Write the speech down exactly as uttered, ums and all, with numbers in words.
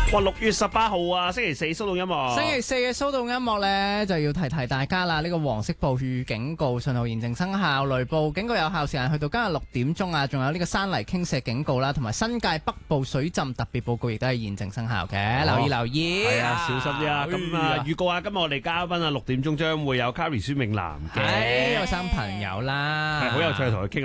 哇！六月十八號啊，星期四騷動音樂。 星期四嘅騷動音樂咧，就要提提大家啦。呢、這個黃色暴雨警告信號現正生效，雷暴警告有效時間去到今日六點鐘啊。仲有呢個山泥傾瀉警告啦，同埋新界北部水浸特別報告亦都係現正生效嘅。 哦、 留意留意， 係啊，小心啲啊！咁啊，預告啊，今日我哋嘉賓啊，六點鐘將會有 Carrie 孫明南嘅， 係有新朋友啦， 係好有趣同佢傾。